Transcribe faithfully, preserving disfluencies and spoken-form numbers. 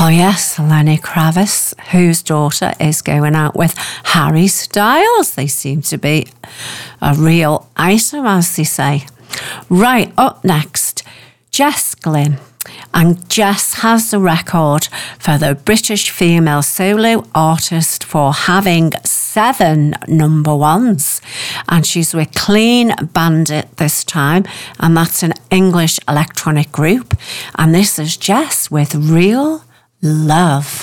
yes, Lenny Kravitz, whose daughter is going out with Harry Styles. They seem to be a real item, as they say. Right, up next, Jess Glynn. And Jess has the record for the British female solo artist for having seven number ones. And she's with Clean Bandit this time, and that's an English electronic group. And this is Jess with Real Love.